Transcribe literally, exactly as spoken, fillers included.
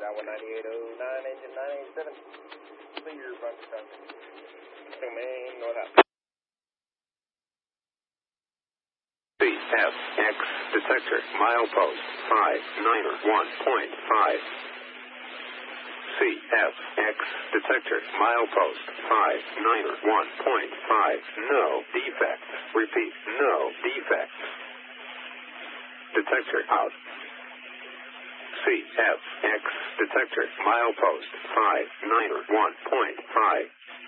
one ninety-eight oh nine, engine nine eighty-seven. Clear, bunker traffic. Domain, north out. C F X detector, milepost five niner one point five. C F X detector, milepost five niner one point five. No defects. Repeat, no defects. Detector out. C F X detector, milepost five niner one point five.